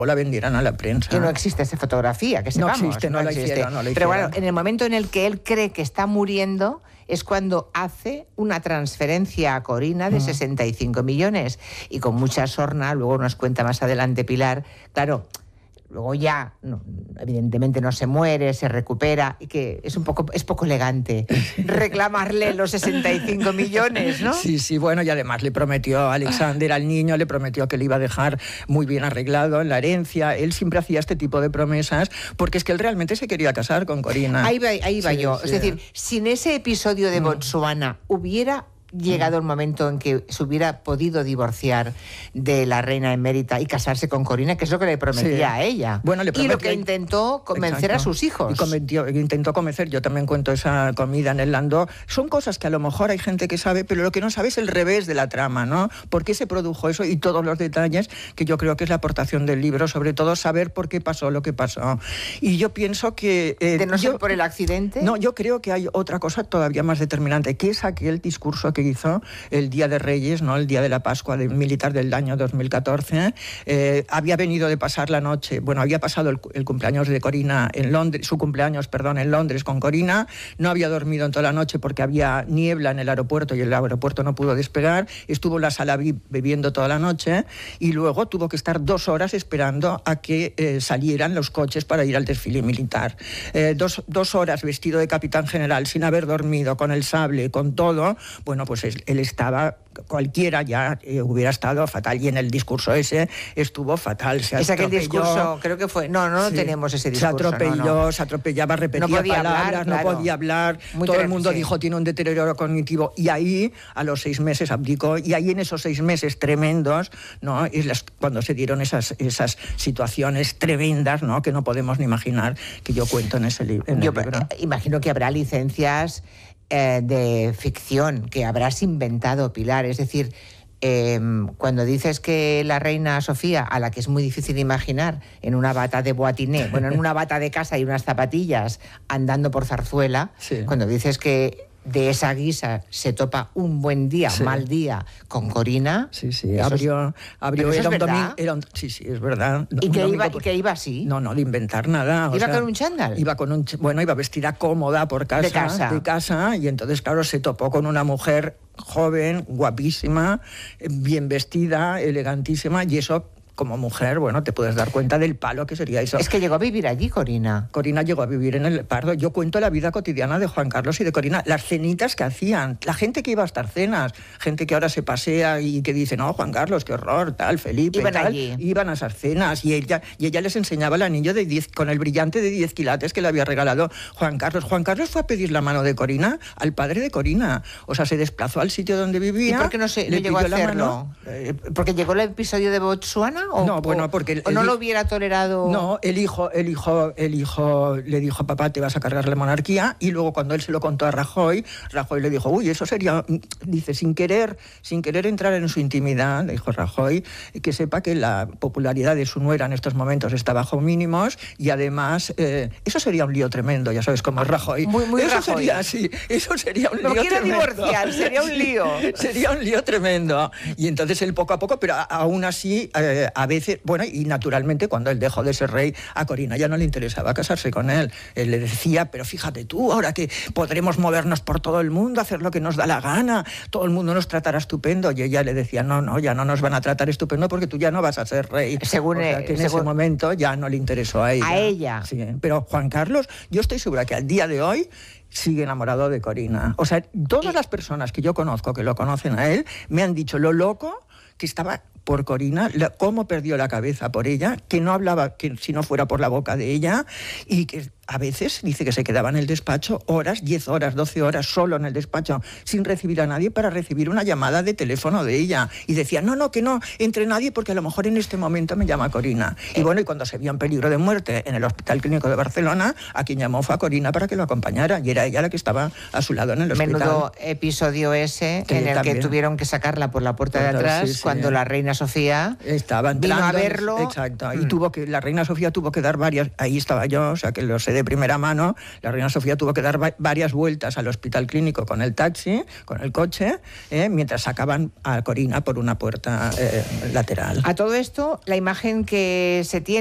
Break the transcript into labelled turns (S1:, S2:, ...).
S1: la vendieran a la prensa.
S2: Que no existe esa fotografía, que sepamos.
S1: No existe, no la hicieron.
S2: Pero bueno, en el momento en el que él cree que está muriendo es cuando hace una transferencia a Corina de 65 millones. Y con mucha sorna, luego nos cuenta más adelante Pilar, claro, luego ya, no, evidentemente no se muere, se recupera, y que es poco elegante reclamarle los 65 millones, ¿no?
S1: Sí, bueno, y además le prometió a Alexander, al niño, le prometió que le iba a dejar muy bien arreglado en la herencia. Él siempre hacía este tipo de promesas, porque es que él realmente se quería casar con Corina.
S2: Ahí va yo. Sí. Es decir, sin ese episodio de Botsuana hubiera llegado el momento en que se hubiera podido divorciar de la reina emérita y casarse con Corina, que es lo que le prometía a ella.
S1: Bueno, le prometía,
S2: y lo que intentó convencer a sus hijos.
S1: Y intentó convencer, yo también cuento esa comida en el Landó. Son cosas que a lo mejor hay gente que sabe, pero lo que no sabe es el revés de la trama, ¿no? ¿Por qué se produjo eso? Y todos los detalles, que yo creo que es la aportación del libro, sobre todo saber por qué pasó lo que pasó. Y yo pienso que...
S2: ¿De no ser por el accidente?
S1: No, yo creo que hay otra cosa todavía más determinante, que es aquel discurso que hizo el Día de Reyes, ¿no? El día de la Pascua militar del año 2014. Había venido de pasar la noche, bueno, había pasado el cumpleaños de Corina en Londres, su cumpleaños, perdón, en Londres con Corina. No había dormido en toda la noche porque había niebla en el aeropuerto y el aeropuerto no pudo despegar. Estuvo en la sala VIP bebiendo toda la noche y luego tuvo que estar 2 horas esperando a que salieran los coches para ir al desfile militar. 2 horas vestido de capitán general, sin haber dormido, con el sable, con todo. Bueno, pues él estaba, cualquiera ya hubiera estado fatal, y en el discurso ese estuvo fatal.
S2: Es aquel discurso, creo que fue, no sí, tenemos ese discurso.
S1: Se atropellaba, repetía palabras, no podía hablar, todo el mundo dijo tiene un deterioro cognitivo, y ahí a los 6 meses abdicó, y ahí en esos 6 meses tremendos, ¿no? Es cuando se dieron esas situaciones tremendas, ¿no? Que no podemos ni imaginar, que yo cuento en ese libro. Yo
S2: imagino que habrá licencias de ficción que habrás inventado, Pilar. Es decir, cuando dices que la reina Sofía, a la que es muy difícil imaginar en una bata de boatiné, bueno, en una bata de casa y unas zapatillas andando por Zarzuela, sí. Cuando dices que de esa guisa se topa un buen día, sí. Mal día con Corina.
S1: Sí, abrió era un domingo. Sí, es verdad.
S2: ¿Y que iba así?
S1: No, de inventar nada.
S2: ¿Iba con un chándal?
S1: Iba vestida cómoda por casa, de casa, y entonces, claro, se topó con una mujer joven, guapísima, bien vestida, elegantísima, y eso... Como mujer, bueno, te puedes dar cuenta del palo que sería eso.
S2: Es que llegó a vivir allí, Corina.
S1: Corina llegó a vivir en el Pardo. Yo cuento la vida cotidiana de Juan Carlos y de Corina, las cenitas que hacían, la gente que iba a estas cenas, gente que ahora se pasea y que dice, no, Juan Carlos, qué horror, tal, Felipe,
S2: iban
S1: tal.
S2: Allí.
S1: Iban a esas cenas y ella les enseñaba el anillo de 10, con el brillante de 10 quilates que le había regalado Juan Carlos. Juan Carlos fue a pedir la mano de Corina al padre de Corina. O sea, se desplazó al sitio donde vivía.
S2: ¿Y por qué no llegó a hacerlo? ¿Porque llegó el episodio de Botsuana?
S1: No, bueno, porque...
S2: ¿O no lo hubiera tolerado?
S1: No, el hijo le dijo, papá, te vas a cargar la monarquía, y luego cuando él se lo contó a Rajoy le dijo, uy, eso sería... Dice, sin querer entrar en su intimidad, le dijo Rajoy, que sepa que la popularidad de su nuera en estos momentos está bajo mínimos, y además, eso sería un lío tremendo, ya sabes cómo es Rajoy.
S2: Muy
S1: eso
S2: Rajoy.
S1: Sería así, eso sería un lío tremendo.
S2: No quiere divorciar, sería un lío.
S1: Sería un lío tremendo. Y entonces él poco a poco, pero aún así, a veces... Bueno, y naturalmente cuando él dejó de ser rey, a Corina ya no le interesaba casarse con él. Él le decía, pero fíjate tú, ahora que podremos movernos por todo el mundo, hacer lo que nos da la gana, todo el mundo nos tratará estupendo. Y ella le decía, no, ya no nos van a tratar estupendo porque tú ya no vas a ser rey.
S2: Según
S1: en ese momento ya no le interesó a ella.
S2: A ella.
S1: Sí, pero Juan Carlos, yo estoy segura que al día de hoy sigue enamorado de Corina. O sea, todas las personas que yo conozco, que lo conocen a él, me han dicho lo loco que estaba por Corina, cómo perdió la cabeza por ella, que no hablaba que si no fuera por la boca de ella, y que a veces dice que se quedaba en el despacho horas, 10 horas, 12 horas, solo en el despacho, sin recibir a nadie, para recibir una llamada de teléfono de ella. Y decía, no, que no entre nadie porque a lo mejor en este momento me llama Corina. Y bueno, y cuando se vio en peligro de muerte en el Hospital Clínico de Barcelona, a quien llamó fue a Corina para que lo acompañara, y era ella la que estaba a su lado en el hospital.
S2: Menudo episodio ese, en el que tuvieron que sacarla por la puerta de atrás, sí, cuando la reina Sofía
S1: estaba entrando,
S2: vino a verlo.
S1: Exacto, y la reina Sofía tuvo que dar varias, ahí estaba yo, o sea que lo sé de de primera mano, la reina Sofía tuvo que dar varias vueltas al hospital clínico con el taxi, con el coche, mientras sacaban a Corina por una puerta lateral.
S2: A todo esto, la imagen que se tiene